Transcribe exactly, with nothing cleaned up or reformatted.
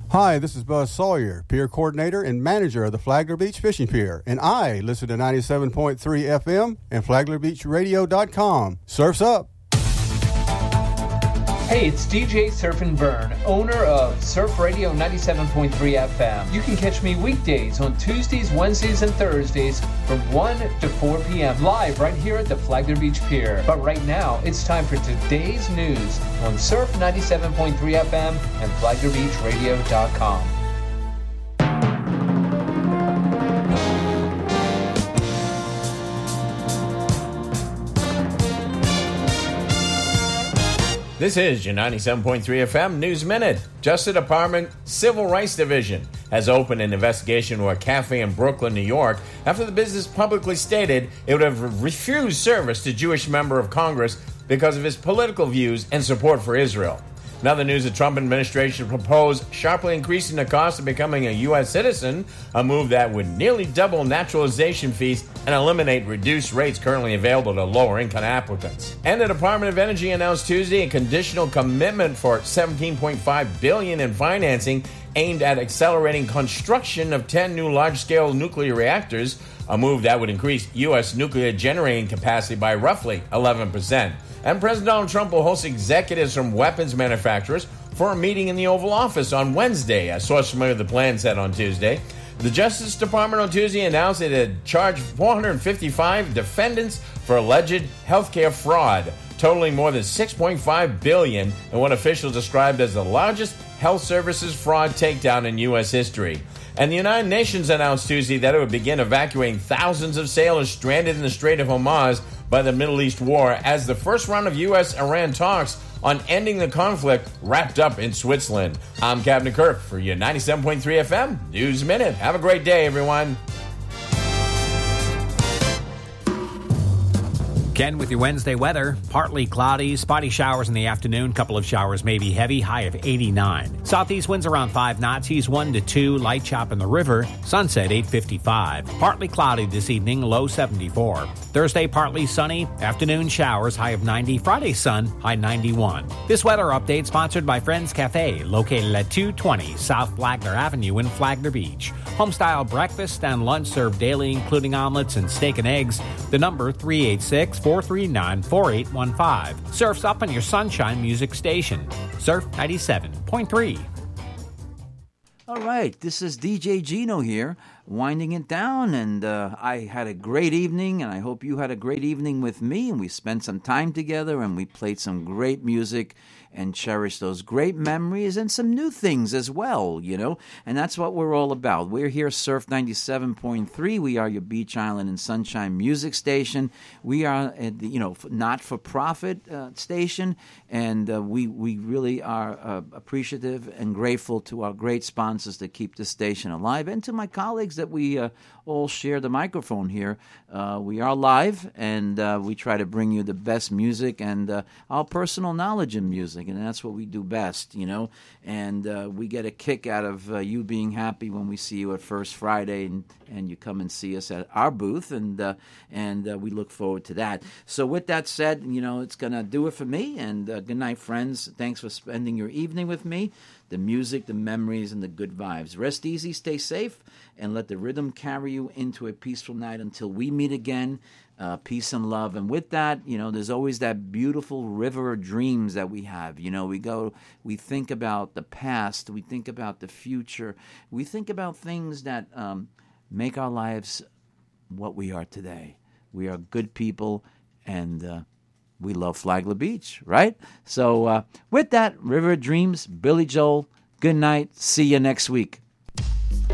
Hi, this is Buzz Sawyer, Pier Coordinator and Manager of the Flagler Beach Fishing Pier, and I listen to ninety-seven point three F M and Flagler Beach Radio dot com. Surf's up! Hey, it's D J Surfin' Vern, owner of Surf Radio ninety-seven point three F M. You can catch me weekdays on Tuesdays, Wednesdays, and Thursdays from one to four p.m. live right here at the Flagler Beach Pier. But right now, it's time for today's news on Surf ninety-seven point three F M and Flagler Beach Radio dot com. This is your ninety-seven point three F M News Minute. Justice Department Civil Rights Division has opened an investigation into a cafe in Brooklyn, New York, after the business publicly stated it would have refused service to Jewish member of Congress because of his political views and support for Israel. Now the news, the Trump administration proposed sharply increasing the cost of becoming a U S citizen, a move that would nearly double naturalization fees and eliminate reduced rates currently available to lower-income applicants. And the Department of Energy announced Tuesday a conditional commitment for seventeen point five billion dollars in financing aimed at accelerating construction of ten new large-scale nuclear reactors, a move that would increase U S nuclear generating capacity by roughly eleven percent. And President Donald Trump will host executives from weapons manufacturers for a meeting in the Oval Office on Wednesday, a source familiar with the plan said on Tuesday. The Justice Department on Tuesday announced it had charged four hundred fifty-five defendants for alleged healthcare fraud, totaling more than six point five billion dollars in what officials described as the largest health services fraud takedown in U S history. And the United Nations announced Tuesday that it would begin evacuating thousands of sailors stranded in the Strait of Hormuz by the Middle East war as the first round of U S Iran talks on ending the conflict wrapped up in Switzerland. I'm Captain Kirk for your ninety-seven point three F M News Minute. Have a great day, everyone. Ken with your Wednesday weather. Partly cloudy, spotty showers in the afternoon. Couple of showers may be heavy, high of eighty-nine. Southeast winds around five knots, east one to two, light chop in the river. Sunset eight fifty-five. Partly cloudy this evening, low seventy-four. Thursday, partly sunny. Afternoon showers, high of ninety. Friday, sun, high ninety-one. This weather update sponsored by Friends Cafe, located at two twenty South Flagler Avenue in Flagler Beach. Homestyle breakfast and lunch served daily, including omelets and steak and eggs. The number three eight six, four three nine, four eight one five. Surf's up on your Sunshine Music Station. Surf ninety-seven point three. All right, this is D J Gino here, winding it down, and uh, I had a great evening, and I hope you had a great evening with me, and we spent some time together, and we played some great music and cherished those great memories and some new things as well, you know, and that's what we're all about. We're here, Surf ninety-seven point three. We are your Beach Island and Sunshine Music Station. We are, a, you know, not-for-profit uh, station, and uh, we, we really are uh, appreciative and grateful to our great sponsors that keep this station alive, and to my colleagues that we uh, all share the microphone here. Uh, we are live, and uh, we try to bring you the best music and uh, our personal knowledge in music, and that's what we do best, you know. And uh, we get a kick out of uh, you being happy when we see you at First Friday, and, and you come and see us at our booth, and uh, and uh, we look forward to that. So with that said, you know, it's going to do it for me, and uh, good night, friends. Thanks for spending your evening with me. The music, the memories, and the good vibes. Rest easy, stay safe, and let the rhythm carry you into a peaceful night until we meet again. Uh, peace and love. And with that, you know, there's always that beautiful river of dreams that we have. You know, we go, we think about the past, we think about the future, we think about things that um, make our lives what we are today. We are good people, and uh, we love Flagler Beach, right? So uh, with that, River of Dreams, Billy Joel, good night. See you next week.